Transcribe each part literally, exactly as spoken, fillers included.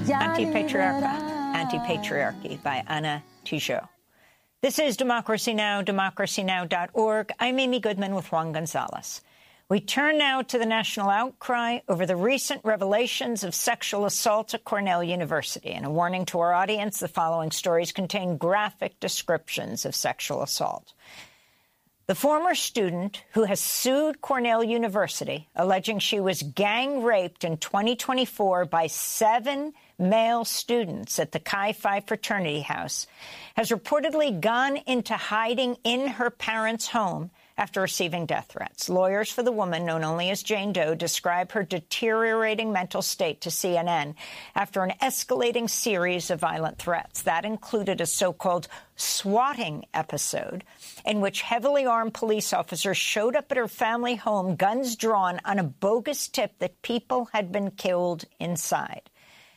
Anti-Patriarcha, Anti-Patriarchy by Anna Tijoux. This is Democracy Now!, democracy now dot org. I'm Amy Goodman with Juan Gonzalez. We turn now to the national outcry over the recent revelations of sexual assault at Cornell University. And a warning to our audience, the following stories contain graphic descriptions of sexual assault. The former student who has sued Cornell University, alleging she was gang raped in twenty twenty-four by seven male students at the Chi Phi fraternity house, has reportedly gone into hiding in her parents' home after receiving death threats. Lawyers for the woman, known only as Jane Doe, describe her deteriorating mental state to C N N after an escalating series of violent threats. That included a so-called swatting episode in which heavily armed police officers showed up at her family home, guns drawn, on a bogus tip that people had been killed inside.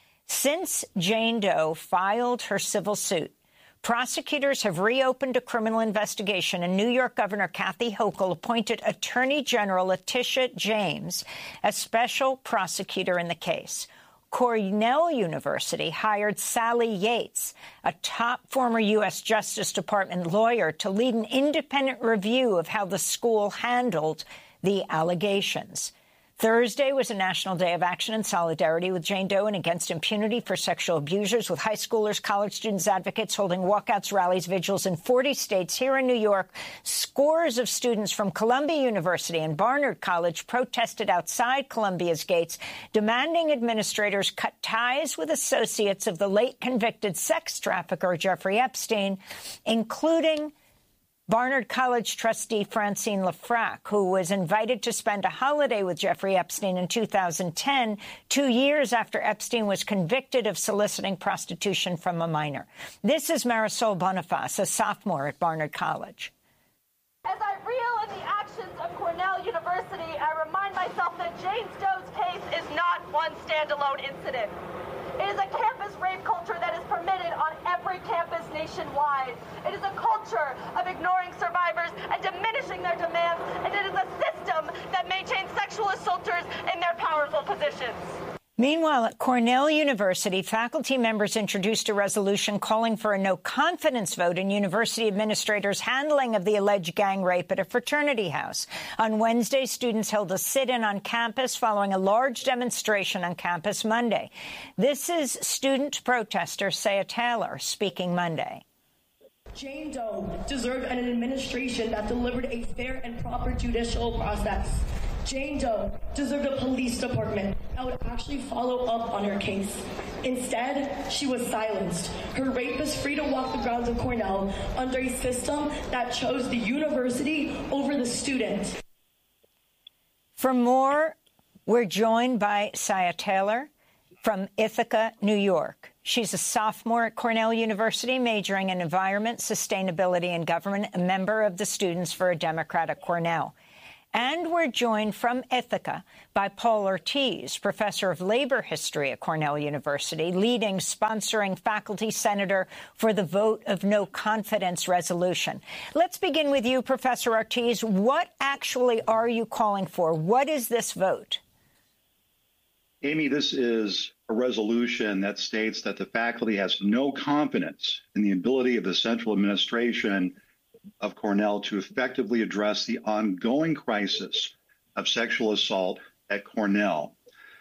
Since Jane Doe filed her civil suit, prosecutors have reopened a criminal investigation, and New York Governor Kathy Hochul appointed Attorney General Letitia James as special prosecutor in the case. Cornell University hired Sally Yates, a top former U S Justice Department lawyer, to lead an independent review of how the school handled the allegations. Thursday was a national day of action in solidarity with Jane Doe and against impunity for sexual abusers, with high schoolers, college students, advocates holding walkouts, rallies, vigils in forty states. Here in New York, scores of students from Columbia University and Barnard College protested outside Columbia's gates, demanding administrators cut ties with associates of the late convicted sex trafficker Jeffrey Epstein, including Barnard College trustee Francine Lafrac, who was invited to spend a holiday with Jeffrey Epstein in two thousand ten, two years after Epstein was convicted of soliciting prostitution from a minor. This is Marisol Boniface, a sophomore at Barnard College. As I reel in the actions of Cornell University, I remind myself that Jane Doe's case is not one standalone incident. It is a campus rape culture that is permitted on every campus nationwide. It is a culture of ignoring survivors and diminishing their demands, and it is a system that maintains sexual assaulters in their powerful positions. Meanwhile, at Cornell University, faculty members introduced a resolution calling for a no-confidence vote in university administrators' handling of the alleged gang rape at a fraternity house. On Wednesday, students held a sit-in on campus following a large demonstration on campus Monday. This is student protester Saya Taylor speaking Monday. Jane Doe deserved an administration that delivered a fair and proper judicial process. Jane Doe deserved a police department that would actually follow up on her case. Instead, she was silenced. Her rape is free to walk the grounds of Cornell under a system that chose the university over the student. For more, we're joined by Saya Taylor from Ithaca, New York. She's a sophomore at Cornell University, majoring in environment, sustainability, and government, a member of the Students for a Democrat at Cornell. And we're joined from Ithaca by Paul Ortiz, professor of labor history at Cornell University, leading sponsoring faculty senator for the vote of no confidence resolution. Let's begin with you, Professor Ortiz. What actually are you calling for? What is this vote? Amy, this is a resolution that states that the faculty has no confidence in the ability of the central administration of Cornell to effectively address the ongoing crisis of sexual assault at Cornell.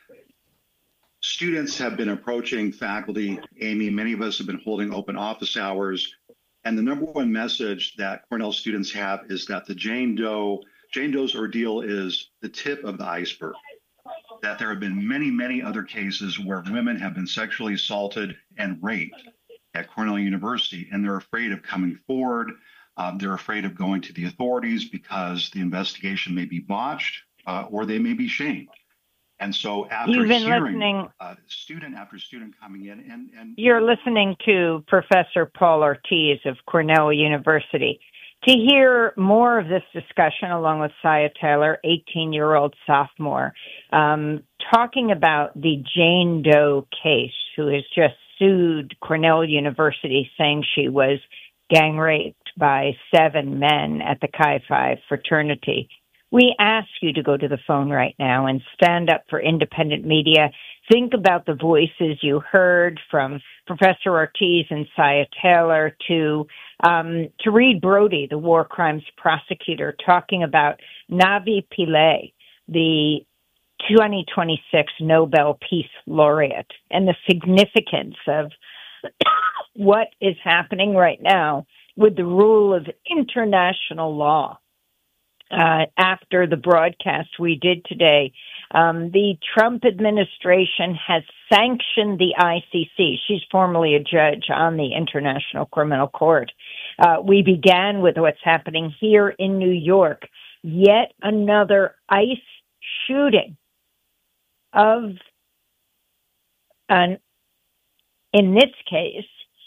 Students have been approaching faculty, Amy. Many of us have been holding open office hours. And the number one message that Cornell students have is that the Jane Doe, Jane Doe's ordeal is the tip of the iceberg. That there have been many, many other cases where women have been sexually assaulted and raped at Cornell University, and they're afraid of coming forward. Um, they're afraid of going to the authorities because the investigation may be botched uh, or they may be shamed. And so after You've been hearing listening, uh, student after student coming in and, and you're listening to Professor Paul Ortiz of Cornell University. To hear more of this discussion, along with Saya Taylor, eighteen-year-old sophomore, um, talking about the Jane Doe case, who has just sued Cornell University, saying she was gang raped by seven men at the Chi Phi fraternity. We ask you to go to the phone right now and stand up for independent media. think about the voices you heard from Professor Ortiz and Saya Taylor to um, to Reed Brody, the war crimes prosecutor, talking about Navi Pillay, the twenty twenty-six Nobel Peace Laureate, and the significance of what is happening right now with the rule of international law. Uh, after the broadcast we did today, um, the Trump administration has sanctioned the I C C. She's formerly a judge on the International Criminal Court. Uh, we began with what's happening here in New York, yet another ICE shooting of, an, in this case,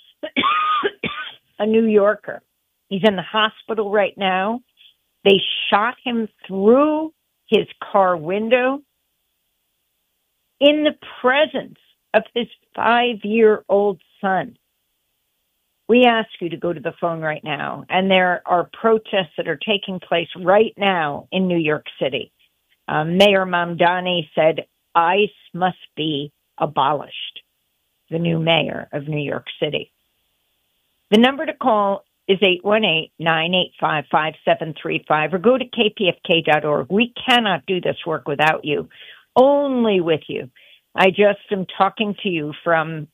a New Yorker. He's in the hospital right now. They shot him through his car window in the presence of his five-year-old son. We ask you to go to the phone right now, and there are protests that are taking place right now in New York City. Um, Mayor Mamdani said ICE must be abolished, the new mayor of New York City. The number to call is eight one eight, nine eight five, five seven three five, or go to k p f k dot org. We cannot do this work without you, only with you. I just am talking to you from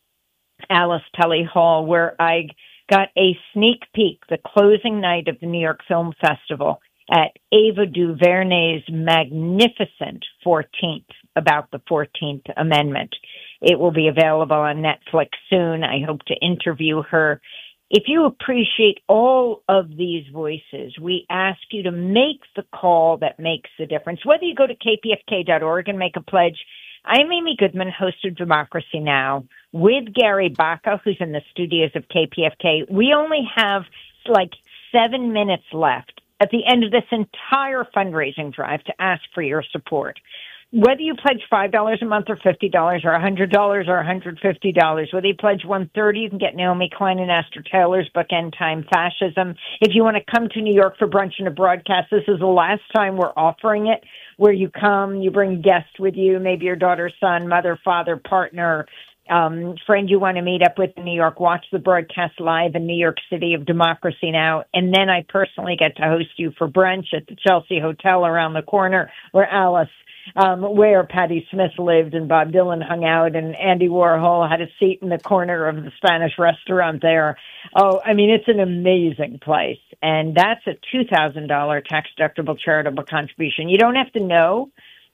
Alice Pelly Hall, where I got a sneak peek, the closing night of the New York Film Festival, at Ava DuVernay's magnificent fourteenth, about the fourteenth Amendment. It will be available on Netflix soon. I hope to interview her. If you appreciate all of these voices, we ask you to make the call that makes the difference. Whether you go to k p f k dot org and make a pledge. I'm Amy Goodman, host of Democracy Now!, with Gary Baca, who's in the studios of K P F K. We only have like seven minutes left at the end of this entire fundraising drive to ask for your support. Whether you pledge five dollars a month or fifty dollars or one hundred dollars or one hundred fifty dollars, whether you pledge one hundred thirty dollars, you can get Naomi Klein and Esther Taylor's book, End Time Fascism. If you want to come to New York for brunch and a broadcast, this is the last time we're offering it, where you come, you bring guests with you, maybe your daughter, son, mother, father, partner, um, friend you want to meet up with in New York. Watch the broadcast live in New York City of Democracy Now! And then I personally get to host you for brunch at the Chelsea Hotel around the corner, where Alice Um, where Patti Smith lived and Bob Dylan hung out, and Andy Warhol had a seat in the corner of the Spanish restaurant there. Oh, I mean, it's an amazing place. And that's a two thousand dollars tax-deductible charitable contribution. You don't have to know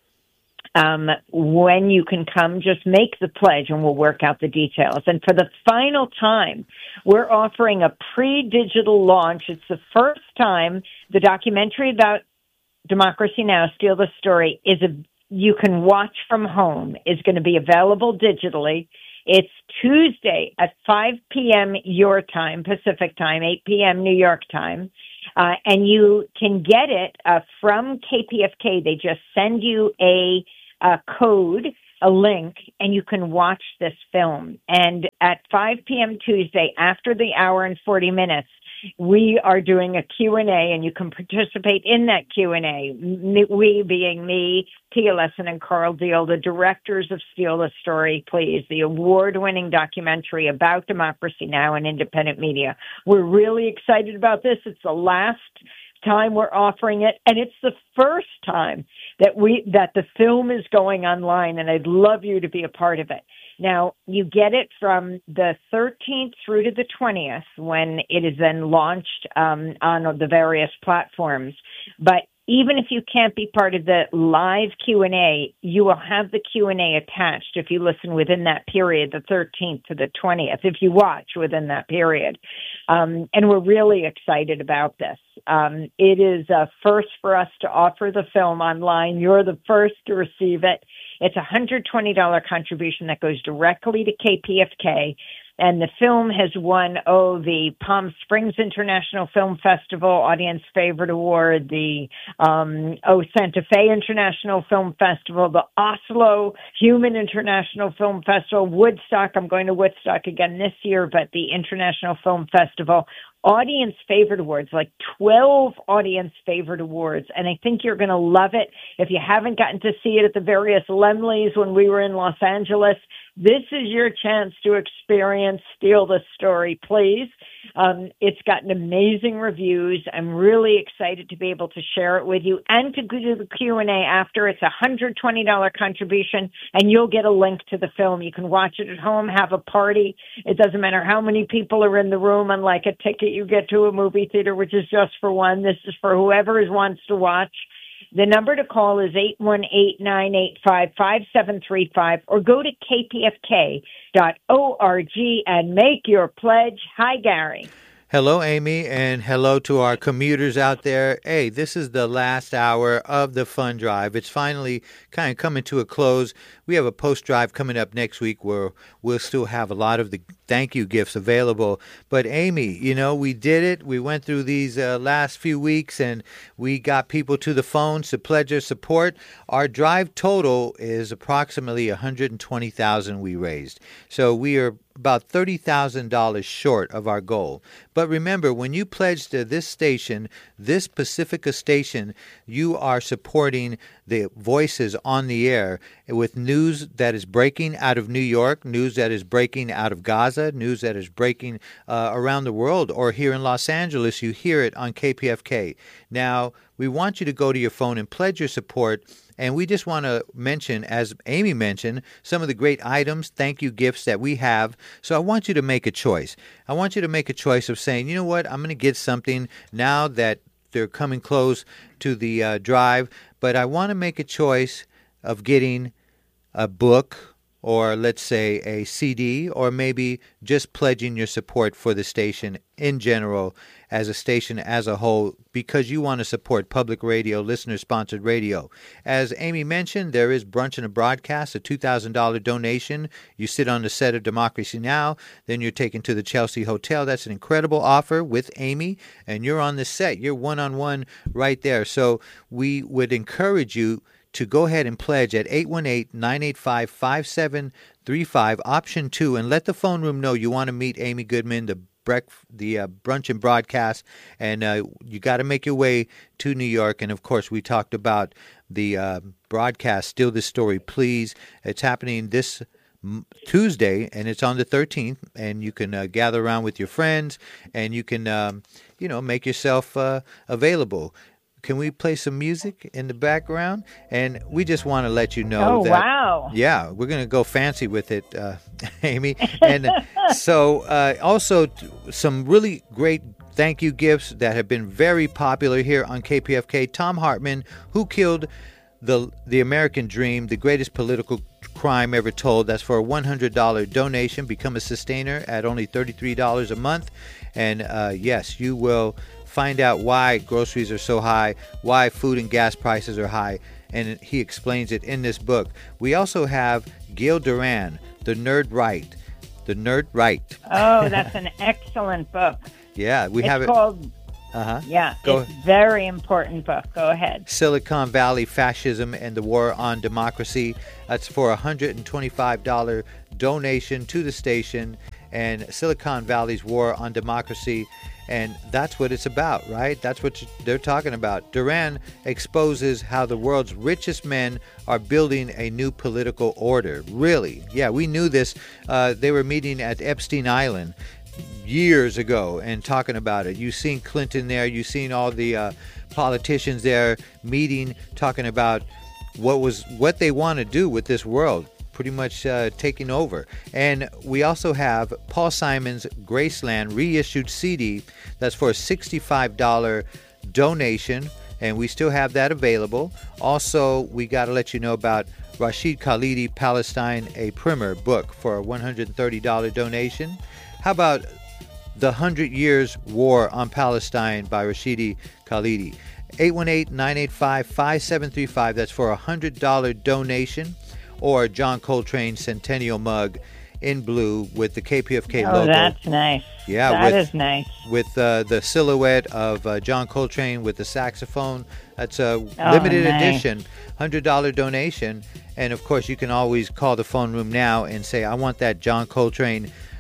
um, when you can come. Just make the pledge and we'll work out the details. And for the final time, we're offering a pre-digital launch. It's the first time the documentary about Democracy Now!, Steal the Story, is a you can watch from home, is going to be available digitally. It's Tuesday at five p.m. your time, Pacific time, eight p.m. New York time. Uh, and you can get it uh, from K P F K. They just send you a, a code, a link, and you can watch this film. And at five p.m. Tuesday, after the hour and forty minutes, we are doing a Q and A, and you can participate in that Q and A. We being me, Tia Lesson, and Carl Deal, the directors of Steal the Story, Please, the award-winning documentary about Democracy Now! And independent media. We're really excited about this. It's the last time we're offering it, and it's the first time that we that the film is going online, and I'd love you to be a part of it. Now, you get it from the thirteenth through to the twentieth, when it is then launched um, on the various platforms. But even if you can't be part of the live Q and A, you will have the Q and A attached if you listen within that period, the thirteenth to the twentieth, if you watch within that period. Um, and we're really excited about this. Um, it is a first for us to offer the film online. You're the first to receive it. It's a one hundred twenty dollars contribution that goes directly to K P F K. And the film has won, oh, the Palm Springs International Film Festival Audience Favorite Award, the, um, oh, Santa Fe International Film Festival, the Oslo Human International Film Festival, Woodstock. I'm going to Woodstock again this year, but the International Film Festival. audience favorite awards, like twelve audience favorite awards. And I think you're going to love it. If you haven't gotten to see it at the various Lemleys when we were in Los Angeles, this is your chance to experience Steal the Story, please. Um, it's gotten amazing reviews. I'm really excited to be able to share it with you and to do the Q and A after. It's a one hundred twenty dollars contribution, and you'll get a link to the film. You can watch it at home, have a party. It doesn't matter how many people are in the room, unlike a ticket you get to a movie theater, which is just for one. This is for whoever wants to watch. The number to call is eight one eight, nine eight five, five seven three five or go to k p f k dot org and make your pledge. Hi, Gary. Hello, Amy, and hello to our commuters out there. Hey, this is the last hour of the fun drive. It's finally kind of coming to a close. We have a post drive coming up next week where we'll still have a lot of the thank you gifts available. But Amy, you know, we did it. We went through these uh, last few weeks and we got people to the phones to pledge their support. Our drive total is approximately one hundred twenty thousand dollars we raised. So we are about thirty thousand dollars short of our goal. But remember, when you pledge to this station, this Pacifica station, you are supporting the voices on the air with news that is breaking out of New York, news that is breaking out of Gaza, news that is breaking uh, around the world, or here in Los Angeles, you hear it on K P F K. Now, we want you to go to your phone and pledge your support. And we just want to mention, as Amy mentioned, some of the great items, thank you gifts that we have. So I want you to make a choice. I want you to make a choice of saying, you know what, I'm going to get something now that they're coming close to the uh, drive. But I want to make a choice of getting a book or let's say a C D, or maybe just pledging your support for the station in general as a station as a whole, because you want to support public radio, listener-sponsored radio. As Amy mentioned, there is Brunch and a Broadcast, a two thousand dollars donation. You sit on the set of Democracy Now!, then you're taken to the Chelsea Hotel. That's an incredible offer with Amy, and you're on the set. You're one-on-one right there. So we would encourage you to go ahead and pledge at eight one eight, nine eight five, five seven three five, option two, and let the phone room know you want to meet Amy Goodman, the Brec- the uh, Brunch and Broadcast, and uh, you got to make your way to New York. And, of course, we talked about the uh, broadcast, Steal This Story, Please. It's happening this Tuesday, and it's on the thirteenth, and you can uh, gather around with your friends, and you can, um, you know, make yourself uh, available. Can we play some music in the background? And we just want to let you know oh, that. Wow. Yeah, we're going to go fancy with it, uh, Amy. And so uh, also t- some really great thank you gifts that have been very popular here on K P F K. Thom Hartmann, who killed the the American dream, the greatest political crime ever told. That's for a one hundred dollars donation. Become a sustainer at only thirty-three dollars a month. And uh, yes, you will find out why groceries are so high, why food and gas prices are high, and he explains it in this book. We also have Gil Duran, The Nerd Right. The Nerd Right. Oh, that's an excellent book. Yeah, we it's have it. It's called, uh-huh. yeah, Go it's a very important book. Go ahead. Silicon Valley Fascism and the War on Democracy. That's for a one hundred twenty-five dollars donation to the station, and Silicon Valley's War on Democracy. And that's what it's about, right? That's what they're talking about. Duran exposes how the world's richest men are building a new political order. Really? Yeah, we knew this. Uh, they were meeting at Epstein Island years ago and talking about it. You've seen Clinton there. You've seen all the uh, politicians there meeting, talking about what was what they want to do with this world. Pretty much uh, taking over. And we also have Paul Simon's Graceland reissued C D. That's for a sixty-five dollars donation, and we still have that available. Also, we got to let you know about Rashid Khalidi, Palestine, a primer book for a one hundred thirty dollars donation. How about The Hundred Years War on Palestine by Rashidi Khalidi? eight one eight, nine eight five, five seven three five. That's for a one hundred dollars donation. Or John Coltrane Centennial mug in blue with the K P F K oh, logo. Oh, that's nice. Yeah, that with, is nice. With uh, the silhouette of uh, John Coltrane with the saxophone. That's a oh, limited nice. edition, one hundred dollars donation. And, of course, you can always call the phone room now and say, I want that John Coltrane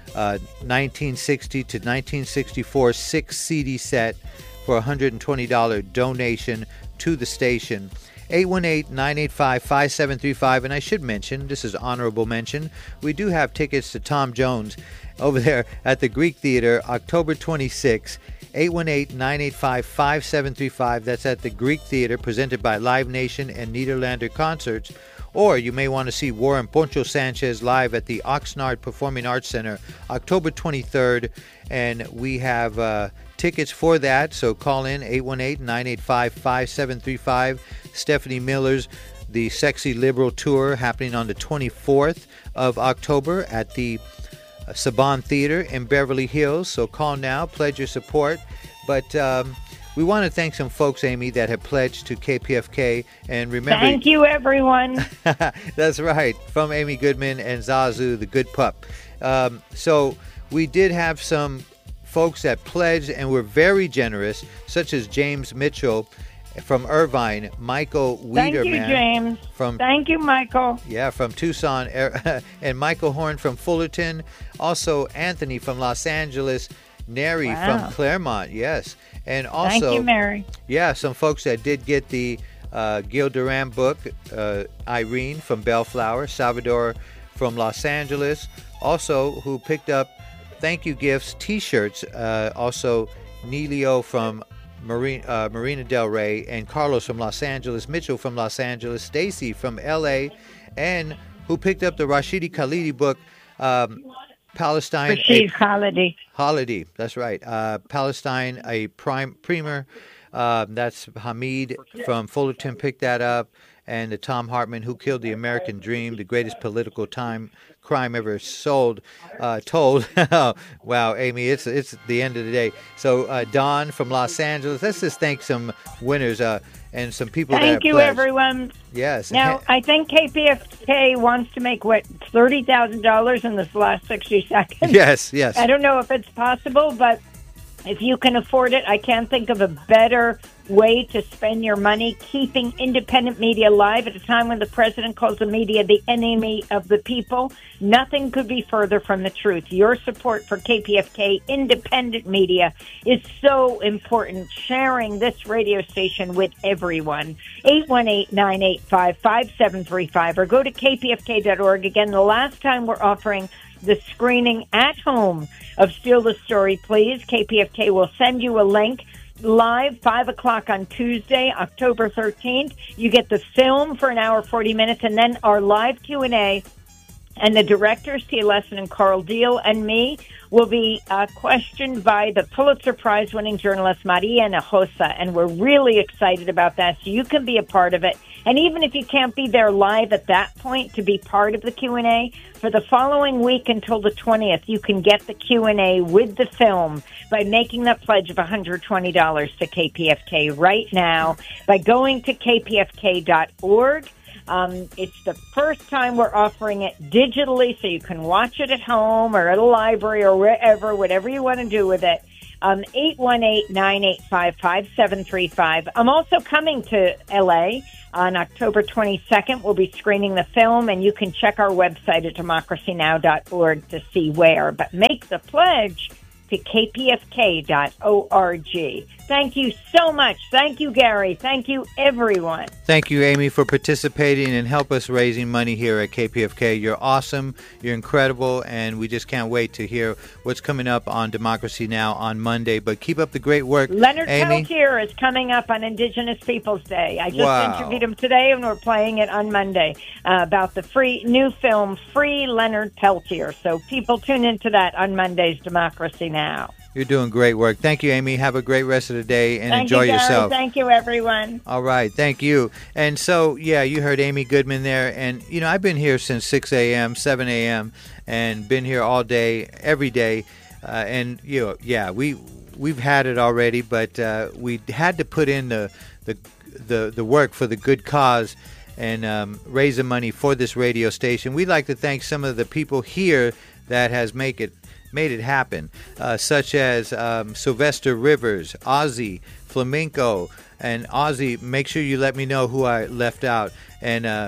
uh, nineteen sixty to nineteen sixty-four six C D set for a one hundred twenty dollars donation to the station. eight one eight, nine eight five, five seven three five. And I should mention, this is honorable mention, we do have tickets to Tom Jones over there at the Greek Theater, October twenty-sixth. eight one eight, nine eight five, five seven three five. That's at the Greek Theater, presented by Live Nation and Nederlander Concerts. Or you may want to see Warren Poncho Sanchez live at the Oxnard Performing Arts Center, October twenty-third. And we have uh, tickets for that, so call in eight one eight, nine eight five, five seven three five. Stephanie Miller's The Sexy Liberal Tour happening on the twenty-fourth of October at the Saban Theater in Beverly Hills. So call now, pledge your support. But um, we want to thank some folks, Amy, that have pledged to K P F K. And remember, thank you, everyone. That's right, from Amy Goodman and Zazu, the good pup. Um, so we did have some folks that pledged and were very generous, such as James Mitchell from Irvine, Michael Wiederman. Thank you, James. From, Thank you, Michael. Yeah, from Tucson, and Michael Horn from Fullerton. Also, Anthony from Los Angeles, Neri Wow. from Claremont, yes. And also, Thank you, Mary. Yeah, some folks that did get the uh, Gil Duran book, uh, Irene from Bellflower, Salvador from Los Angeles, also who picked up thank you gifts, T-shirts, uh, also Nelio from Marina, uh, Marina Del Rey, and Carlos from Los Angeles, Mitchell from Los Angeles, Stacy from L A, and who picked up the Rashidi Khalidi book, um, Palestine. Rashid Khalidi. Holiday, that's right. Uh, Palestine, a prime primer. Uh, that's Hamid from Fullerton picked that up. And the Tom Hartman, Who Killed the American Dream, the greatest political time crime ever sold, uh, told. Wow, Amy, it's it's the end of the day. So uh, Don from Los Angeles. Let's just thank some winners uh, and some people that have Thank you, pledged. everyone. Yes. Now, I think K P F K wants to make, what, thirty thousand dollars in this last sixty seconds? Yes, yes. I don't know if it's possible, but if you can afford it, I can't think of a better way to spend your money keeping independent media alive at a time when the president calls the media the enemy of the people. Nothing could be further from the truth. Your support for K P F K independent media is so important. Sharing this radio station with everyone. eight one eight, nine eight five, five seven three five or go to k p f k dot org. Again, the last time we're offering the screening at home of Steal the Story, please. K P F K will send you a link. Live, five o'clock on Tuesday, October thirteenth. You get the film for an hour, forty minutes, and then our live Q and A. And the directors, Tia Lesson and Carl Deal, and me will be uh, questioned by the Pulitzer Prize-winning journalist Maria Hinojosa, and we're really excited about that, so you can be a part of it. And even if you can't be there live at that point to be part of the Q and A, for the following week until the twentieth, you can get the Q and A with the film by making that pledge of one hundred twenty dollars to K P F K right now by going to k p f k dot org. Um, it's the first time we're offering it digitally, so you can watch it at home or at a library or wherever, whatever you want to do with it. Um, eight one eight, nine eight five, five seven three five. I'm also coming to L A on October twenty-second. We'll be screening the film, and you can check our website at democracy now dot org to see where. But make the pledge to k p f k dot org. Thank you so much. Thank you, Gary. Thank you, everyone. Thank you, Amy, for participating and help us raising money here at K P F K. You're awesome. You're incredible, and we just can't wait to hear what's coming up on Democracy Now! On Monday. But keep up the great work, Leonard Amy. Peltier is coming up on Indigenous Peoples Day. I just Wow. interviewed him today, and we're playing it on Monday uh, about the free new film, Free Leonard Peltier. So people tune into that on Monday's Democracy Now! You're doing great work. Thank you, Amy. Have a great rest of the day and Thank enjoy you, Gary. yourself. Thank you, everyone. All right. Thank you. And so, yeah, you heard Amy Goodman there. And, you know, I've been here since six a.m., seven a.m., and been here all day, every day. Uh, and, you know, yeah, we, we've had it already, but uh, we had to put in the, the, the, the work for the good cause and um, raise the money for this radio station. We'd like to thank some of the people here that has make it made it happen, uh, such as um, Sylvester Rivers, Ozzy, Flamenco, and Ozzy, make sure you let me know who I left out, and uh,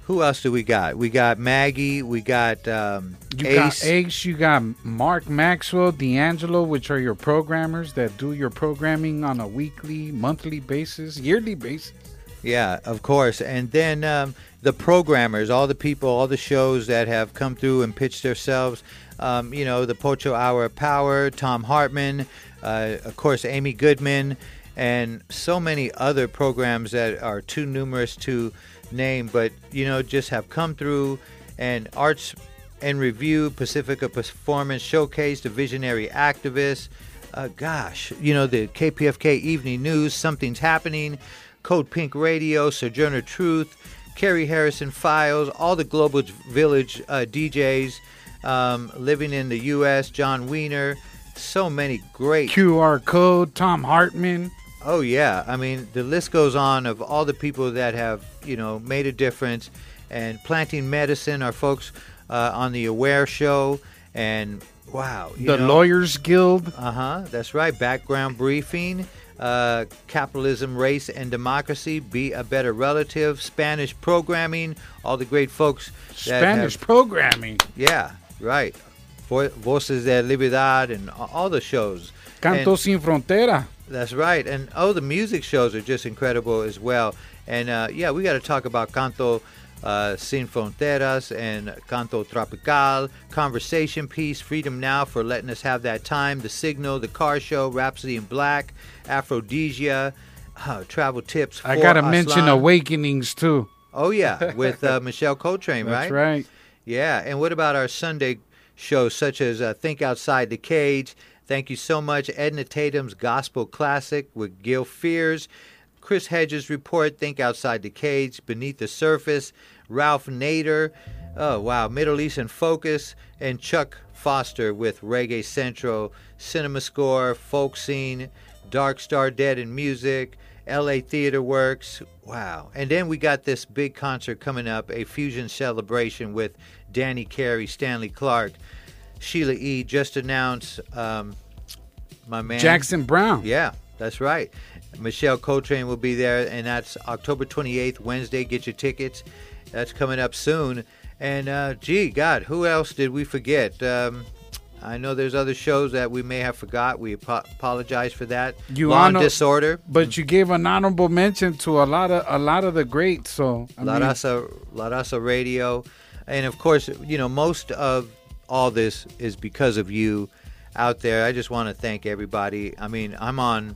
Who else do we got? We got Maggie. We got um, You Ace. got Ace. You got Mark Maxwell, D'Angelo, which are your programmers that do your programming on a weekly, monthly basis, yearly basis. Yeah, of course. And then um, the programmers, all the people, all the shows that have come through and pitched themselves. Um, you know, the Pocho Hour of Power, Tom Hartman, uh, of course, Amy Goodman, and so many other programs that are too numerous to name, but, you know, just have come through. And Arts and Review, Pacifica Performance Showcase, the Visionary Activists. Uh, gosh, you know, the K P F K Evening News, Something's Happening, Code Pink Radio, Sojourner Truth, Carrie Harrison Files, all the Global Village uh, D Js um, living in the U S, John Wiener, so many great. Q R Code, Tom Hartman. Oh, yeah. I mean, the list goes on of all the people that have, you know, made a difference. And Planting Medicine, our folks uh, on the Aware Show. And, wow. You the know, Lawyers Guild. Uh-huh. That's right. Background Briefing. Uh, Capitalism, Race, and Democracy. Be a Better Relative. Spanish Programming. All the great folks. That Spanish have, Programming. Yeah, right. Vo- Voces de Libertad and all the shows. Canto and, Sin Frontera. That's right. And, oh, the music shows are just incredible as well. And, uh, yeah, we got to talk about Canto uh, Sin Fronteras and Canto Tropical, Conversation Piece, Freedom Now for letting us have that time, The Signal, The Car Show, Rhapsody in Black, Aphrodisia, uh, Travel Tips. I got to mention Awakenings, too. Oh, yeah, with uh, Michelle Coltrane, right? That's right. Yeah, and what about our Sunday shows such as uh, Think Outside the Cage? Thank you so much. Edna Tatum's Gospel Classic with Gil Fears. Chris Hedges' report, Think Outside the Cage. Beneath the Surface. Ralph Nader. Oh, wow. Middle East in Focus. And Chuck Foster with Reggae Central. Cinema Score. Folk Scene. Dark Star Dead in Music. L A Theater Works. Wow. And then we got this big concert coming up. A fusion celebration with Danny Carey, Stanley Clark. Sheila E. just announced um, my man Jackson Brown. Yeah, that's right. Michelle Coltrane will be there, and that's October twenty-eighth, Wednesday. Get your tickets. That's coming up soon. And, uh, gee, God, who else did we forget? Um, I know there's other shows that we may have forgot. We ap- apologize for that. You Law and honor- Disorder. But you gave an honorable mention to a lot of a lot of the greats. So I La mean, Raza, La Raza Radio. And, of course, you know, most of all this is because of you out there. I just want to thank everybody. I mean, I'm on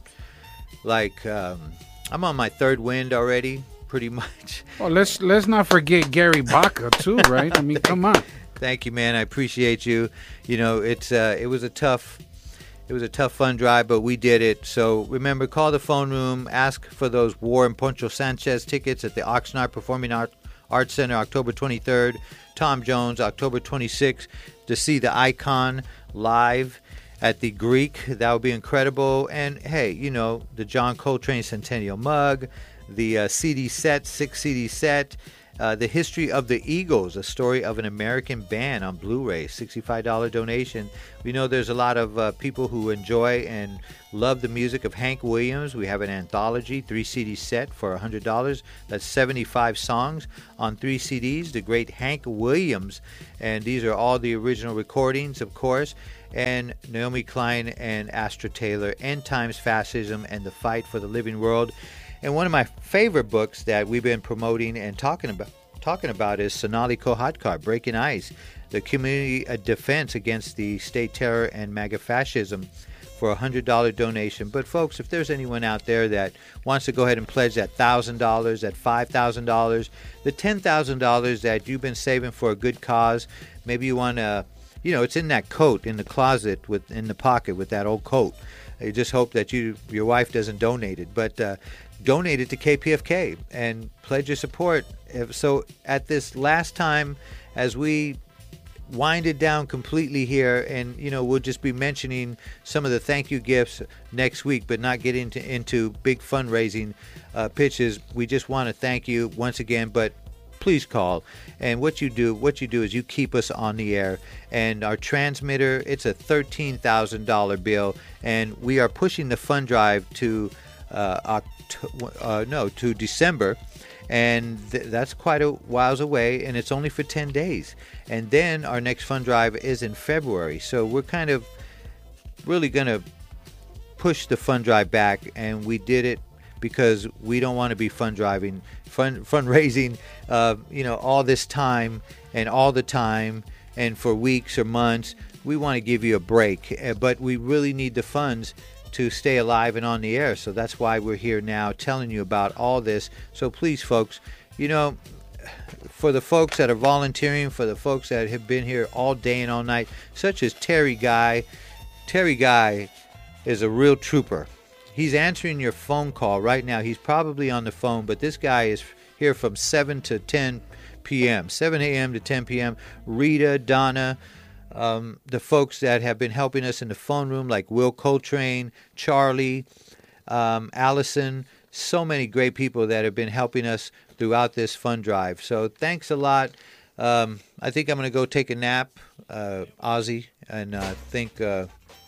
like um, I'm on my third wind already, pretty much. Well, let's let's not forget Gary Baca too, right? I mean, come on. Thank you, man. I appreciate you. You know, it's uh, it was a tough it was a tough fun drive, but we did it. So remember, call the phone room, ask for those War and Poncho Sanchez tickets at the Oxnard Performing Art Arts Center, October twenty-third. Tom Jones, October twenty-sixth, to see the Icon live at the Greek. That would be incredible. And, hey, you know, the John Coltrane Centennial Mug, the uh, C D set, six C D set, uh, The History of the Eagles, a story of an American band on Blu-ray, sixty-five dollars donation. We know there's a lot of uh, people who enjoy and love the music of Hank Williams. We have an anthology, three C D set for one hundred dollars. That's seventy-five songs on three C Ds, the great Hank Williams. And these are all the original recordings, of course. And Naomi Klein and Astra Taylor, End Times Fascism and the Fight for the Living World. And one of my favorite books that we've been promoting and talking about talking about is Sonali Kohatkar, Breaking Ice, the community defense against the state terror and MAGA fascism, for a one hundred dollars donation. But, folks, if there's anyone out there that wants to go ahead and pledge that one thousand dollars, that five thousand dollars, the ten thousand dollars that you've been saving for a good cause, maybe you want to, you know, it's in that coat in the closet, with in the pocket with that old coat. I just hope that you your wife doesn't donate it. But uh, donate it to K P F K and pledge your support. So at this last time, as we wind it down completely here, and you know, we'll just be mentioning some of the thank you gifts next week, but not get into into big fundraising uh, pitches. We just want to thank you once again, but please call. And what you do what you do is you keep us on the air. And our transmitter, it's a thirteen thousand dollars bill, and we are pushing the fund drive to uh, October, uh no to December. And th- that's quite a whiles away, and it's only for ten days. And then our next fund drive is in February. So we're kind of really going to push the fund drive back, and we did it because we don't want to be fund driving, fund fundraising, uh, you know, all this time and all the time and for weeks or months. We want to give you a break, uh, but we really need the funds to stay alive and on the air. So that's why we're here now telling you about all this. So please, folks, you know, for the folks that are volunteering, for the folks that have been here all day and all night, such as Terry Guy. Terry Guy is a real trooper. He's answering your phone call right now. He's probably on the phone, but this guy is here from seven to ten p.m., seven a.m. to ten p.m. Rita, Donna, um, the folks that have been helping us in the phone room, like Will Coltrane, Charlie, um, Allison, so many great people that have been helping us throughout this fund drive. So thanks a lot. Um, I think I'm going to go take a nap, uh, Ozzy, and uh, think... Uh,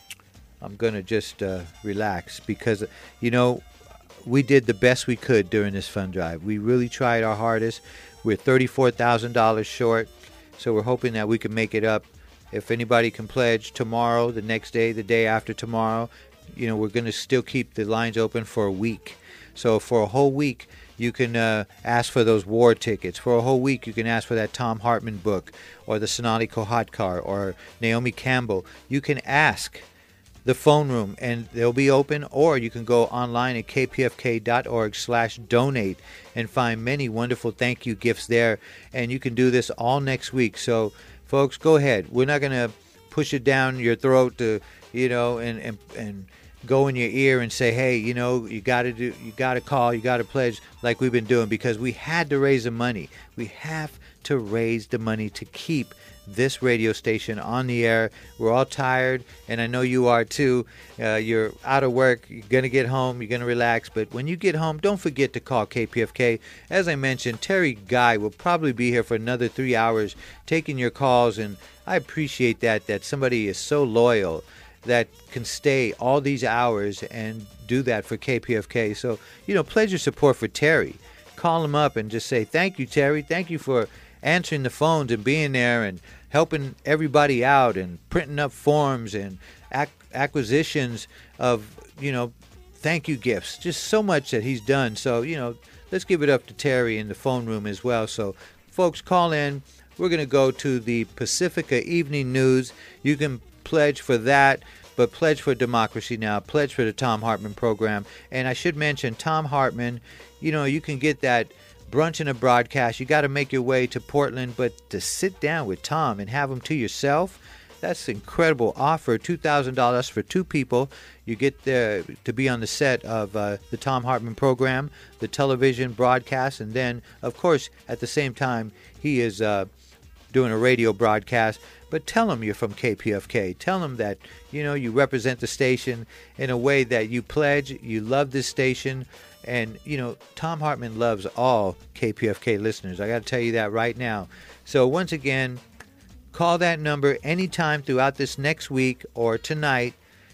I'm going to just uh, relax because, you know, we did the best we could during this fund drive. We really tried our hardest. We're thirty-four thousand dollars short, so we're hoping that we can make it up. If anybody can pledge tomorrow, the next day, the day after tomorrow, you know, we're going to still keep the lines open for a week. So for a whole week, you can uh, ask for those war tickets. For a whole week, you can ask for that Tom Hartman book or the Sonali Kohatkar or Naomi Campbell. You can ask the phone room, and they'll be open, or you can go online at k p f k dot org slash donate and find many wonderful thank you gifts there, and you can do this all next week. So, folks, go ahead. We're not going to push it down your throat to, you know, and, and, and go in your ear and say, hey, you know, you got to do, you got to call, you got to pledge like we've been doing, because we had to raise the money. We have to raise the money to keep this radio station on the air. We're all tired, and I know you are too. Uh, you're out of work. You're going to get home. You're going to relax. But when you get home, don't forget to call K P F K. As I mentioned, Terry Guy will probably be here for another three hours taking your calls, and I appreciate that, that somebody is so loyal that can stay all these hours and do that for K P F K. So, you know, pledge your support for Terry. Call him up and just say, thank you, Terry. Thank you for answering the phones and being there and helping everybody out and printing up forms and ac- acquisitions of, you know, thank you gifts. Just so much that he's done. So, you know, let's give it up to Terry in the phone room as well. So, folks, call in. We're going to go to the Pacifica Evening News. You can pledge for that, but pledge for Democracy Now!, pledge for the Tom Hartman program. And I should mention, Tom Hartman, you know, you can get that brunch and a broadcast. You got to make your way to Portland, but to sit down with Tom and have him to yourself, that's an incredible offer. two thousand dollars for two people. You get there to be on the set of uh, the Tom Hartman program, the television broadcast, and then, of course, at the same time, he is uh, doing a radio broadcast. But tell him you're from K P F K. Tell him that, you know, you represent the station in a way that you pledge, you love this station. And, you know, Tom Hartman loves all K P F K listeners. I got to tell you that right now. So once again, call that number anytime throughout this next week or tonight,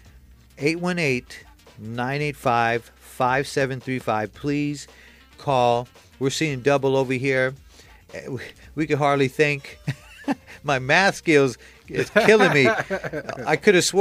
eight one eight, nine eight five, five seven three five. Please call. We're seeing double over here. We could hardly think. My math skills is killing me. I could have sworn